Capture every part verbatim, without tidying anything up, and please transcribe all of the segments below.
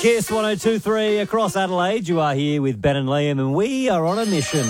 Kiss one oh two point three across Adelaide. You are here with Ben and Liam, and we are on a mission.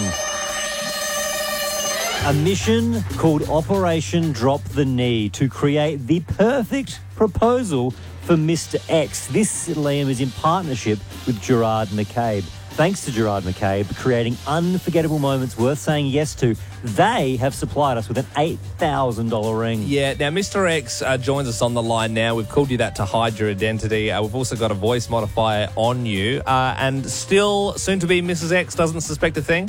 A mission called Operation Drop the Knee to create the perfect proposal for Mister X. This, Liam, is in partnership with Gerard McCabe. Thanks to Gerard McCabe, creating unforgettable moments worth saying yes to, they have supplied us with an eight thousand dollars ring. Yeah, now Mister X uh, joins us on the line now. We've called you that to hide your identity. Uh, we've also got a voice modifier on you. Uh, and still, soon to be Missus X doesn't suspect a thing?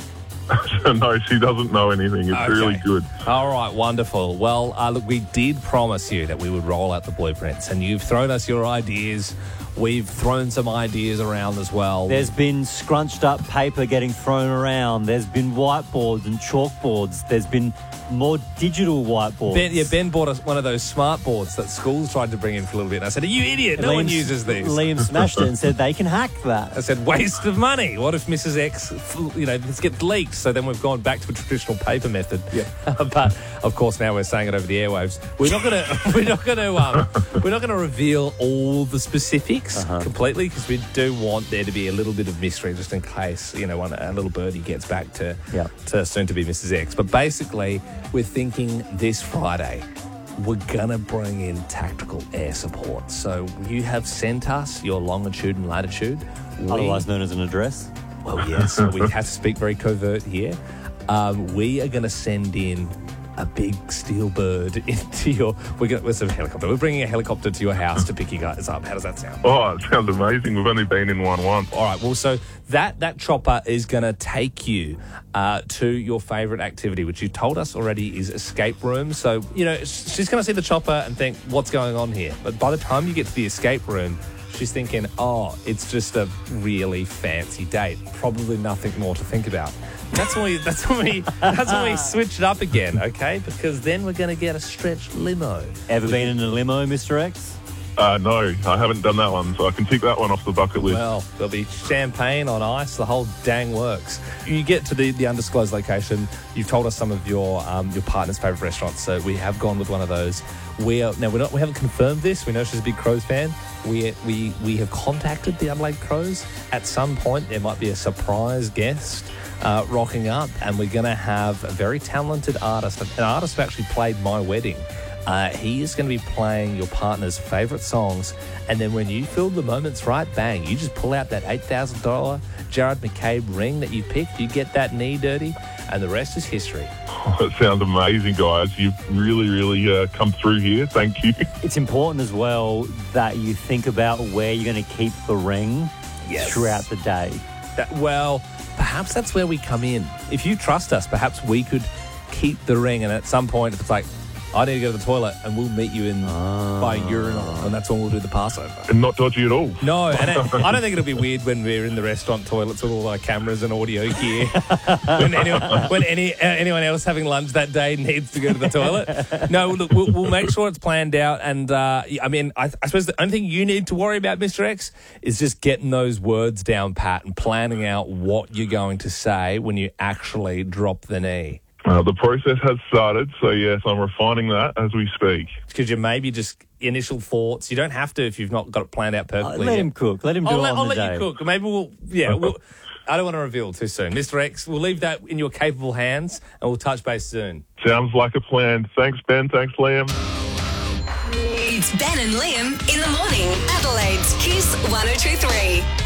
No, she doesn't know anything. It's Okay. really good. All right, wonderful. Well, uh, look, we did promise you that we would roll out the blueprints, and you've thrown us your ideas. We've thrown some ideas around as well. There's been scrunched up paper getting thrown around. There's been whiteboards and chalkboards. There's been more digital whiteboards. Ben, yeah, Ben bought us one of those smart boards that schools tried to bring in for a little bit. And I said, are you idiot? No Liam- one uses these. Liam smashed it and said they can hack that. I said, waste of money. What if Missus X, you know, this gets leaked? So then we've gone back to a traditional paper method. Yeah. But of course, now we're saying it over the airwaves. We're not going to, we're not going to, um, we're not going to reveal all the specifics Uh-huh. completely, because we do want there to be a little bit of mystery, just in case, you know, one, a little birdie gets back to, Yeah. to soon to be Missus X. But basically, we're thinking this Friday, we're going to bring in tactical air support. So you have sent us your longitude and latitude. We- Otherwise known as an address. Well, yes, we have to speak very covert here. Um, we are going to send in a big steel bird into your... We're going with some helicopter. We're bringing a helicopter to your house to pick you guys up. How does that sound? Oh, it sounds amazing. We've only been in one once. All right, well, so that, that chopper is going to take you uh, to your favourite activity, which you told us already is escape room. So, you know, she's going to see the chopper and think, what's going on here? But by the time you get to the escape room, she's thinking, oh, it's just a really fancy date. Probably nothing more to think about. That's when we, that's when we, that's when we switch it up again, okay? Because then we're going to get a stretch limo. Ever been in a limo, Mister X? Uh, no, I haven't done that one, so I can tick that one off the bucket list. Well, there'll be champagne on ice. The whole dang works. You get to the, the undisclosed location. You've told us some of your um, your partner's favourite restaurants, so we have gone with one of those. We are now we're not we haven't confirmed this. We know she's a big Crows fan. We we we have contacted the Adelaide Crows. At some point, there might be a surprise guest uh, rocking up, and we're going to have a very talented artist, an artist who actually played my wedding. Uh, he is going to be playing your partner's favourite songs, and then when you feel the moment's right, bang, you just pull out that eight thousand dollars Gerard McCabe ring that you picked, you get that knee dirty, and the rest is history. Oh, that sounds amazing, guys. You've really, really uh, come through here. Thank you. It's important as well that you think about where you're going to keep the ring Yes. throughout the day. That, well, perhaps that's where we come in. If you trust us, perhaps we could keep the ring, and at some point, if it's like, I need to go to the toilet, and we'll meet you in by urinal, and that's when we'll do the Passover. And not dodgy at all. No, and it, I don't think it'll be weird when we're in the restaurant toilets with all our cameras and audio gear. when anyone, when any uh, anyone else having lunch that day needs to go to the toilet. No, look, we'll, we'll make sure it's planned out. And uh, I mean, I, I suppose the only thing you need to worry about, Mister X, is just getting those words down pat and planning out what you're going to say when you actually drop the knee. Uh, the process has started, so yes, I'm refining that as we speak. Because you maybe just initial thoughts. You don't have to if you've not got it planned out Uh, perfectly. let yet. him cook. Let him do I'll it let, on I'll the let day. you cook. Maybe we'll, yeah, we'll, I don't want to reveal too soon. Mister X, we'll leave that in your capable hands, and we'll touch base soon. Sounds like a plan. Thanks, Ben. Thanks, Liam. It's Ben and Liam in the morning. Adelaide's Kiss one oh two point three.